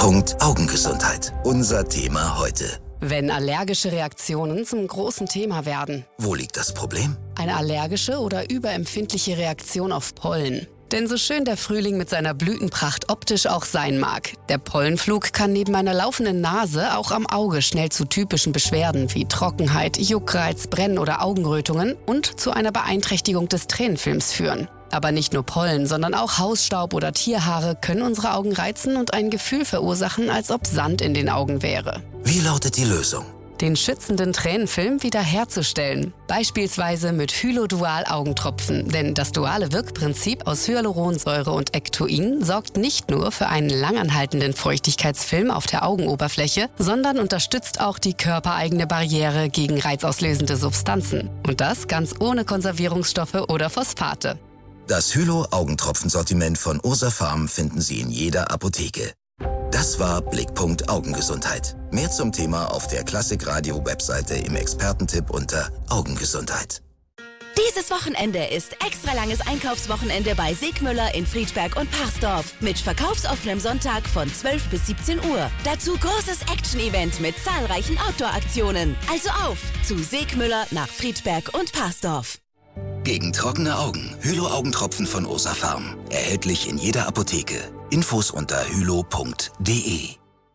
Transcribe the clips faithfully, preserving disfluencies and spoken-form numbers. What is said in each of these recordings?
Blickpunkt Augengesundheit. Unser Thema heute. Wenn allergische Reaktionen zum großen Thema werden. Wo liegt das Problem? Eine allergische oder überempfindliche Reaktion auf Pollen. Denn so schön der Frühling mit seiner Blütenpracht optisch auch sein mag, der Pollenflug kann neben einer laufenden Nase auch am Auge schnell zu typischen Beschwerden wie Trockenheit, Juckreiz, Brennen oder Augenrötungen und zu einer Beeinträchtigung des Tränenfilms führen. Aber nicht nur Pollen, sondern auch Hausstaub oder Tierhaare können unsere Augen reizen und ein Gefühl verursachen, als ob Sand in den Augen wäre. Wie lautet die Lösung? Den schützenden Tränenfilm wiederherzustellen. Beispielsweise mit Hylodual-Augentropfen. Denn das duale Wirkprinzip aus Hyaluronsäure und Ectoin sorgt nicht nur für einen langanhaltenden Feuchtigkeitsfilm auf der Augenoberfläche, sondern unterstützt auch die körpereigene Barriere gegen reizauslösende Substanzen. Und das ganz ohne Konservierungsstoffe oder Phosphate. Das Hylo-Augentropfen-Sortiment von Ursa Pharm finden Sie in jeder Apotheke. Das war Blickpunkt Augengesundheit. Mehr zum Thema auf der Klassikradio-Webseite im Expertentipp unter Augengesundheit. Dieses Wochenende ist extra langes Einkaufswochenende bei Segmüller in Friedberg und Parsdorf mit verkaufsoffenem Sonntag von zwölf bis siebzehn Uhr. Dazu großes Action-Event mit zahlreichen Outdoor-Aktionen. Also auf zu Segmüller nach Friedberg und Parsdorf. Gegen trockene Augen. Hylo-Augentropfen von Ursa Pharm. Erhältlich in jeder Apotheke. Infos unter hylo punkt de.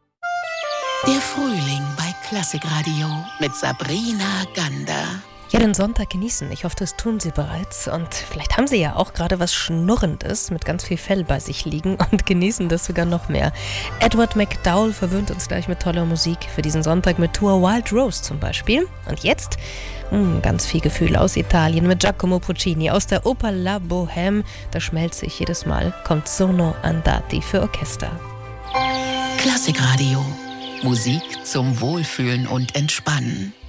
Der Frühling bei Klassikradio mit Sabrina Gander. Ja, den Sonntag genießen. Ich hoffe, das tun Sie bereits. Und vielleicht haben Sie ja auch gerade was Schnurrendes mit ganz viel Fell bei sich liegen und genießen das sogar noch mehr. Edward McDowell verwöhnt uns gleich mit toller Musik für diesen Sonntag mit Tour Wild Rose zum Beispiel. Und jetzt mh, ganz viel Gefühl aus Italien mit Giacomo Puccini aus der Oper La Bohème. Da schmelze ich jedes Mal. Kommt Sono Andati für Orchester. Klassikradio. Musik zum Wohlfühlen und Entspannen.